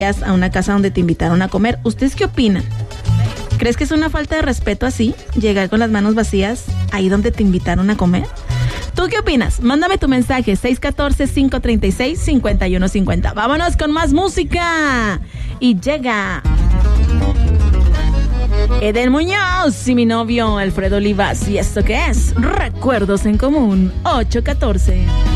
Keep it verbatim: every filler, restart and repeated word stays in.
a una casa donde te invitaron a comer. ¿Ustedes qué opinan? ¿Crees que es una falta de respeto así, llegar con las manos vacías ahí donde te invitaron a comer? ¿Tú qué opinas? Mándame tu mensaje, seis uno cuatro, cinco tres seis, cinco uno cinco cero. Vámonos con más música. Y llega Eden Muñoz y mi novio Alfredo Olivas. ¿Y esto qué es? Recuerdos en Común, ocho catorce.